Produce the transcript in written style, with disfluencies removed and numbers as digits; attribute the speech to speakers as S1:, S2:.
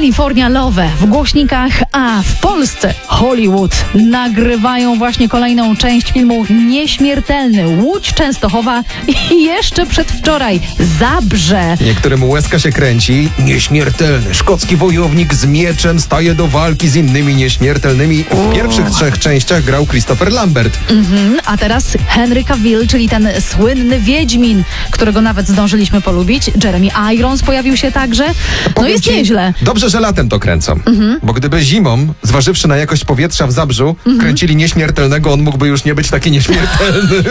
S1: California Love w głośnikach, a w Polsce Hollywood nagrywają właśnie kolejną część filmu Nieśmiertelny. Łódź, Częstochowa i jeszcze przedwczoraj Zabrze.
S2: Niektórym łezka się kręci. Nieśmiertelny szkocki wojownik z mieczem staje do walki z innymi nieśmiertelnymi. W pierwszych 3 częściach grał Christopher Lambert.
S1: A teraz Henry Cavill, czyli ten słynny Wiedźmin, którego nawet zdążyliśmy polubić. Jeremy Irons pojawił się także. No
S2: Powiem
S1: jest
S2: ci,
S1: nieźle.
S2: Dobrze, że latem to kręcą. Bo gdyby zimą, zważywszy na jakość powietrza w Zabrzu, kręcili Nieśmiertelnego, on mógłby już nie być taki nieśmiertelny.